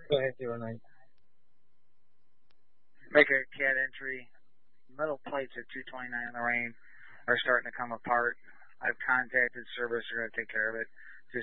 Go ahead, 09. Make a CAD entry. Metal plates at 229 in the rain are starting to come apart. I've contacted service. They're going to take care of it.